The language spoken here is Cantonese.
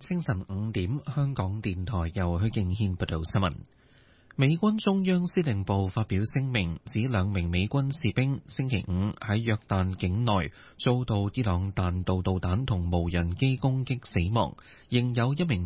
清晨5點，香港電台由許敬軒報道新聞。美軍中央司令部發表聲明，指2名美軍士兵星期五喺約旦境內遭到伊朗彈道導彈同無人機攻擊死亡，仍有1名